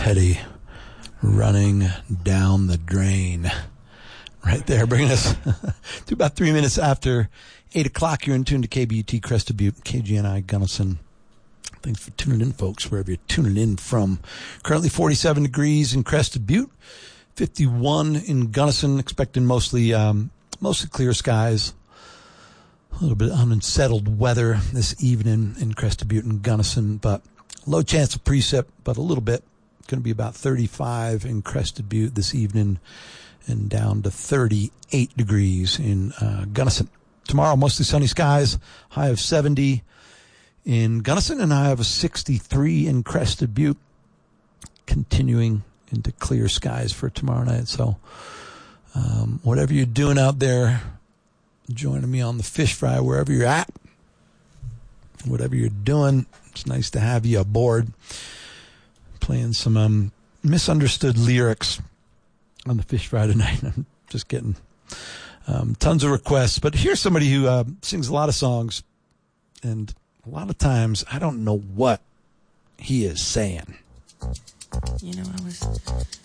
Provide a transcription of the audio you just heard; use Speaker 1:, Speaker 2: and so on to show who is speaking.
Speaker 1: Petty, Running Down the Drain. Right there, bringing us to about 3 minutes after 8 o'clock. You're in tune to KBUT Crested Butte, KGNI Gunnison. Thanks for tuning in, folks, wherever you're tuning in from. Currently 47 degrees in Crested Butte, 51 in Gunnison, expecting mostly clear skies. A little bit unsettled weather this evening in Crested Butte and Gunnison, but low chance of precip, but a little bit. Going to be about 35 in Crested Butte this evening and down to 38 degrees in Gunnison. Tomorrow, mostly sunny skies, high of 70 in Gunnison and high of 63 in Crested Butte. Continuing into clear skies for tomorrow night. So whatever you're doing out there, joining me on the fish fry, wherever you're at, whatever you're doing, it's nice to have you aboard. Playing some misunderstood lyrics on the fish fry tonight. I'm just getting tons of requests. But here's somebody who sings a lot of songs, and a lot of times I don't know what he is saying.
Speaker 2: You know, I was